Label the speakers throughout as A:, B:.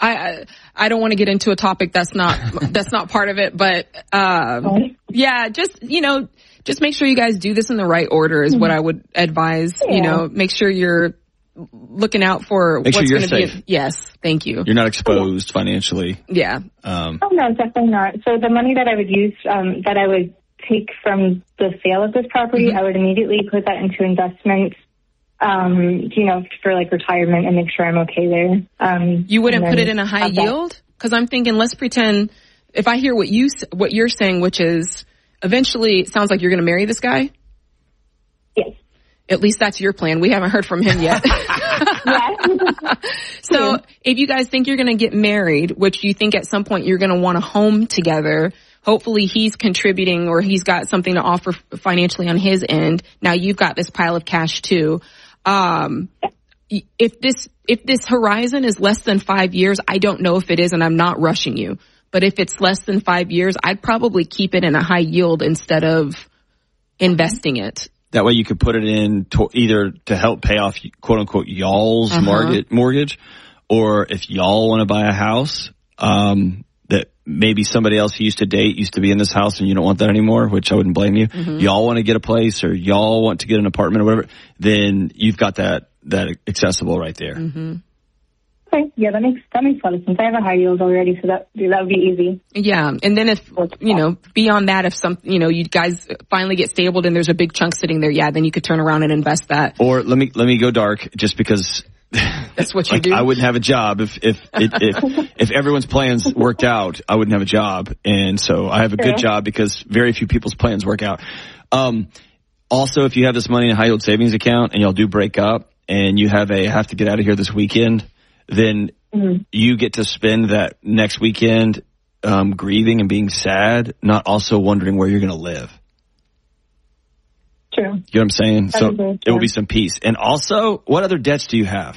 A: I don't want to get into a topic that's not part of it, but yeah, just make sure you guys do this in the right order is what I would advise. Yeah. Make sure you're looking out for what's going to be. Yes, thank you.
B: You're not exposed financially.
A: Yeah.
C: Oh no, definitely not. So the money that I would use, that I would take from the sale of this property, I would immediately put that into investments. For like retirement and make sure I'm okay there.
A: You wouldn't put it in a high yield? Because I'm thinking, let's pretend, if I hear what you're saying, which is eventually it sounds like you're going to marry this guy.
C: Yes.
A: At least that's your plan. We haven't heard from him yet. So if you guys think you're going to get married, which you think at some point you're going to want a home together, hopefully he's contributing or he's got something to offer financially on his end. Now you've got this pile of cash too. If this horizon is less than 5 years, I don't know if it is, and I'm not rushing you. But if it's less than 5 years, I'd probably keep it in a high yield instead of investing it.
B: That way you could put it in either to help pay off, quote unquote, y'all's mortgage, or if y'all want to buy a house, that maybe somebody else you used to date used to be in this house and you don't want that anymore, which I wouldn't blame you. Y'all want to get a place or y'all want to get an apartment or whatever, then you've got that accessible right there.
C: Okay. Yeah, that makes a lot of sense. I have a high yield already, so that would be easy.
A: Yeah. And then if, beyond that, if you guys finally get stabled and there's a big chunk sitting there, then you could turn around and invest that.
B: Or let me go dark just because
A: that's what you do.
B: I wouldn't have a job if everyone's plans worked out. I wouldn't have a job, and so I have a good job because very few people's plans work out. Also, if you have this money in a high yield savings account and y'all do break up and you have to get out of here this weekend, then you get to spend that next weekend grieving and being sad, not also wondering where you're going to live.
C: True.
B: You know what I'm saying? So it will be some peace. And also, what other debts do you have?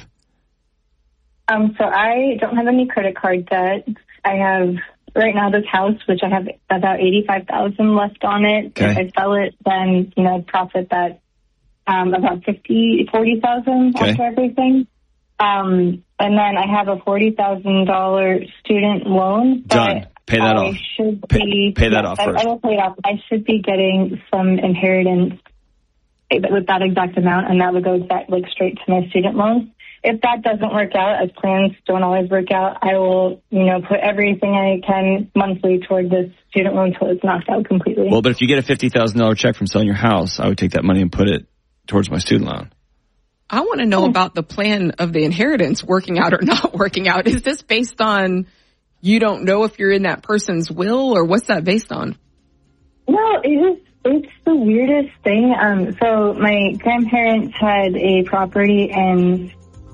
C: So I don't have any credit card debt. I have right now this house, which I have about $85,000 left on it. Okay. If I sell it, then I'd profit that about $40,000 after everything. And then I have a $40,000 student loan.
B: Done. Pay that off. Pay that off first.
C: I will pay it off. I should be getting some inheritance with that exact amount, and that would go straight to my student loan. If that doesn't work out, as plans don't always work out, I will, put everything I can monthly toward this student loan until it's knocked out completely.
B: Well, but if you get a $50,000 check from selling your house, I would take that money and put it towards my student loan.
A: I want to know about the plan of the inheritance working out or not working out. Is this based on you don't know if you're in that person's will, or what's that based on?
C: No, it's the weirdest thing. So my grandparents had a property in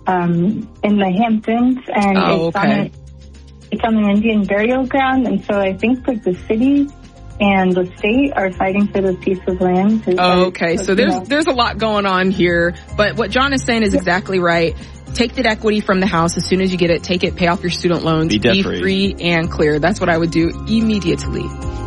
C: the Hamptons, and it's on an Indian burial ground, and so I think the city and the state are fighting for this piece of land.
A: So there's a lot going on here, but what John is saying is exactly right. Take that equity from the house as soon as you get it. Take it, pay off your student loans.
B: Be debt free.
A: Be free and clear. That's what I would do immediately.